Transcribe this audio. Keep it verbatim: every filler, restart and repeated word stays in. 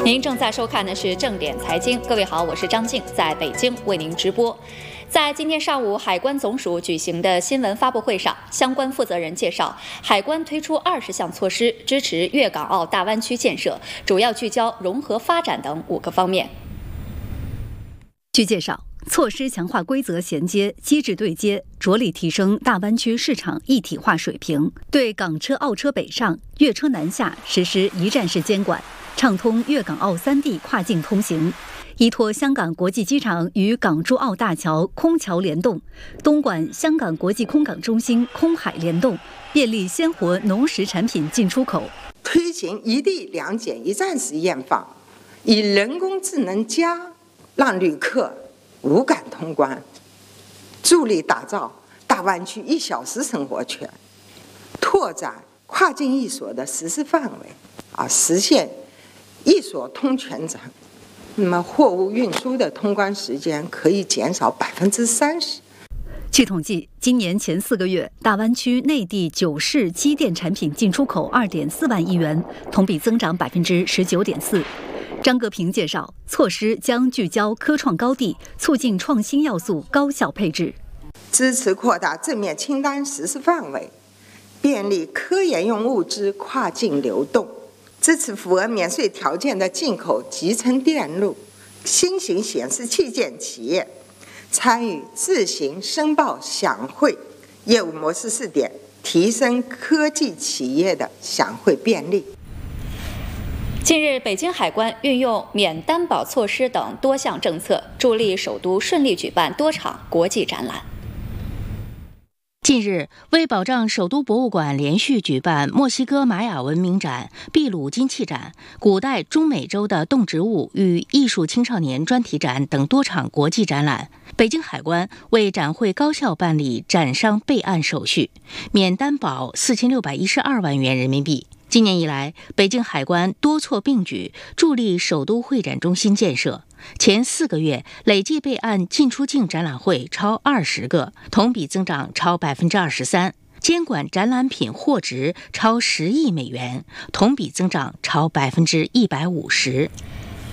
您正在收看的是正点财经，各位好，我是张静，在北京为您直播。在今天上午海关总署举行的新闻发布会上，相关负责人介绍，海关推出二十项措施支持粤港澳大湾区建设，主要聚焦融合发展等五个方面。 据介绍，措施强化规则衔接、机制对接，着力提升大湾区市场一体化水平，对港车、澳车北上、粤车南下实施一站式监管，畅通粤港澳三地跨境通行。依托香港国际机场与港珠澳大桥空桥联动，东莞香港国际空港中心空海联动，便利鲜活农食产品进出口。 推行一地两检一站式验放，以人工智能加让旅客无感通关，助力打造大湾区一小时生活圈，拓展跨境一所的实施范围，啊，实现一所通全程。那么货物运输的通关时间可以减少百分之三十。 据统计，今年前四个月，大湾区内地九市机电产品进出口二点四万亿元，同比增长百分之十九点四。张格平介绍，措施将聚焦科创高地，促进创新要素高效配置， 支持扩大正面清单实施范围，便利科研用物资跨境流动。支持符合免税条件的进口集成电路、新型显示器件企业参与自行申报享汇业务模式试点，提升科技企业的享汇便利。 近日，北京海关运用免担保措施等多项政策，助力首都顺利举办多场国际展览。 近日，为保障首都博物馆连续举办墨西哥玛雅文明展、秘鲁金器展、古代中美洲的动植物与艺术青少年专题展等多场国际展览，北京海关为展会高效办理展商备案手续，免担保四千六百一十二万元人民币。今年以来，北京海关多措并举，助力首都会展中心建设。前四个月累计备案进出境展览会超二十个，同比增长超百分之二十三；监管展览品货值超十亿美元，同比增长超百分之一百五十。